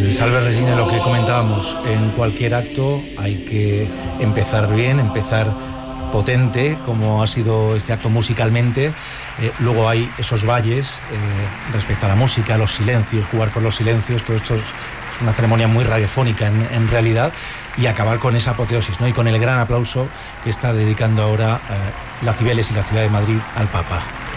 Salve Regina, lo que comentábamos, en cualquier acto hay que empezar bien, empezar potente, como ha sido este acto musicalmente. Luego hay esos valles respecto a la música, los silencios, jugar con los silencios, todo esto es una ceremonia muy radiofónica en realidad, y acabar con esa apoteosis, ¿no? Y con el gran aplauso que está dedicando ahora la Cibeles y la Ciudad de Madrid al Papa.